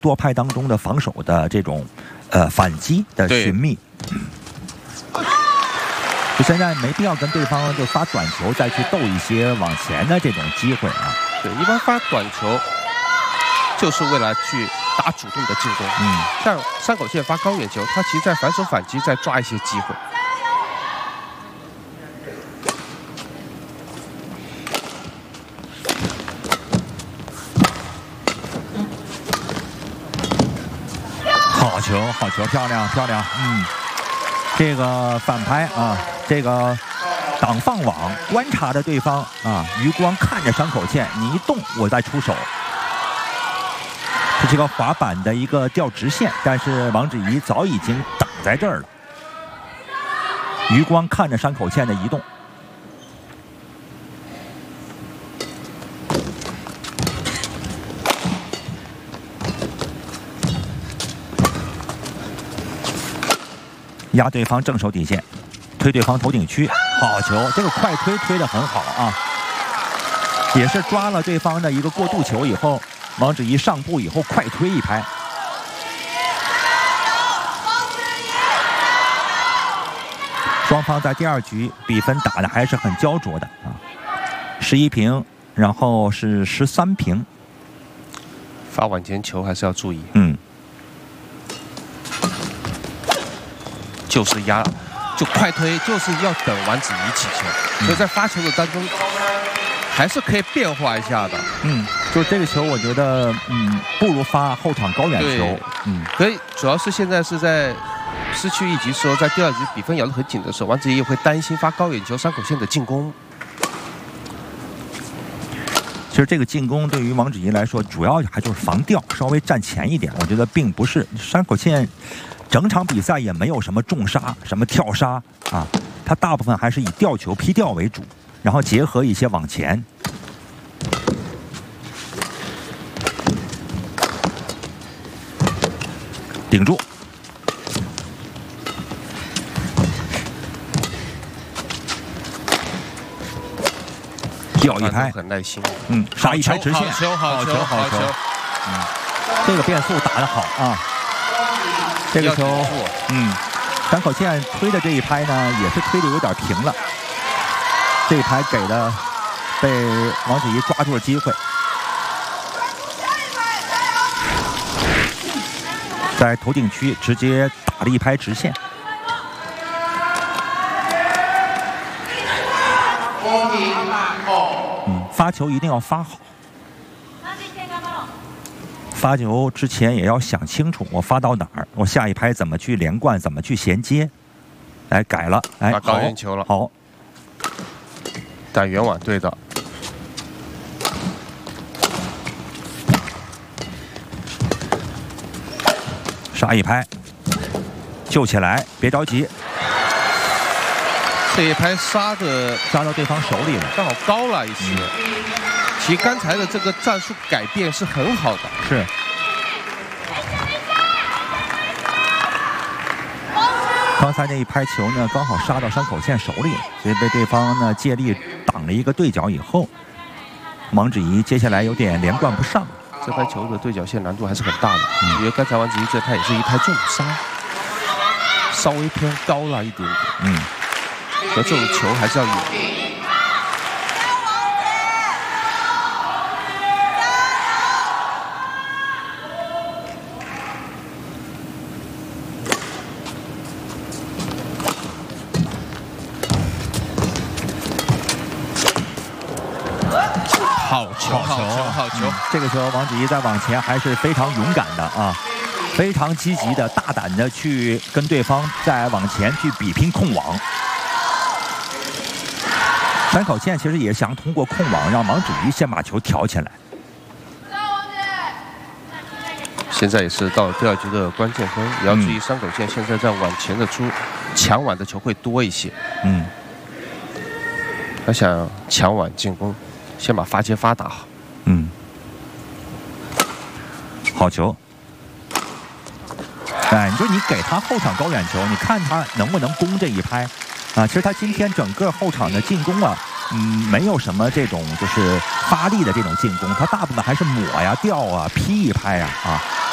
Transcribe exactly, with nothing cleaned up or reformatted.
多拍当中的防守的这种呃反击的寻觅。就现在没必要跟对方就发短球再去斗一些往前的这种机会啊。 对，一般发短球就是为了去打主动的进攻。嗯，像山口茜发高远球，他其实在反手反击，再抓一些机会。 好球，好球，漂亮，漂亮，嗯。这个反拍啊，这个挡放网，观察着对方啊，余光看着山口茜，你一动我再出手。这是个滑板的一个吊直线，但是王芷怡早已经挡在这儿了。余光看着山口茜的移动。压对方正手底线，推对方头顶区，好球！这个快推推得很好啊，也是抓了对方的一个过渡球以后，王芷怡上步以后快推一拍。双方在第二局比分打得还是很焦灼的啊，十一平，然后是十三平。 发往前球还是要注意。 嗯。 就是压，就快推，就是要等王芷怡起球，嗯、所以在发球的当中，还是可以变化一下的。 嗯，就这个球，我觉得，嗯，不如发后场高远球。嗯， 所以主要是现在是在失去一局时候，在第二局比分咬得很紧的时候，王芷怡也会担心发高远球山口茜的进攻。 其实这个进攻对于王芷怡来说，主要还就是防吊，稍微站前一点。我觉得并不是山口茜。整场比赛也没有什么重杀、什么跳杀啊，他大部分还是以吊球、劈吊为主，然后结合一些往前。顶住，吊一拍， 很耐心。 嗯，杀一拍直线， 好球，好球，好球。 嗯，这个变速打得好啊。这个球，嗯，山口茜推的这一拍呢，也是推的有点平了。这一拍给的被王芷怡抓住了机会，在头顶区直接打了一拍直线。嗯，发球一定要发好。发球之前也要想清楚，我发到哪儿，我下一拍怎么去连贯，怎么去衔接。来改了，哎， 高远球了， 好， 打圆网对的。 杀一拍，救起来，别着急。 这一拍杀的杀到对方手里了， 刚好高了一些。嗯，其实刚才的这个战术改变是很好的， 是。刚才那一拍球呢，刚好杀到山口茜手里了，所以被对方呢借力挡了一个对角以后，王芷怡接下来有点连贯不上。 这拍球的对角线难度还是很大的，嗯、因为刚才王芷怡这拍也是一拍重杀，稍微偏高了一点点。嗯，和这种球还是要有。好球，好球，好球！ 嗯、这个球，王芷怡在往前还是非常勇敢的啊，非常积极的、大胆的去跟对方再往前去比拼控网。山口茜其实也想通过控网让王芷怡先把球挑起来。 现在也是到了第二局的关键分，也要注意山口茜现在在往前的出抢网的球会多一些。嗯，他想抢网进攻。先把发接发打好， 嗯，好球。哎，你说你给他后场高远球，你看他能不能攻这一拍啊？其实他今天整个后场的进攻啊，嗯，没有什么这种就是发力的这种进攻，他大部分还是抹呀、吊啊、劈一拍呀啊，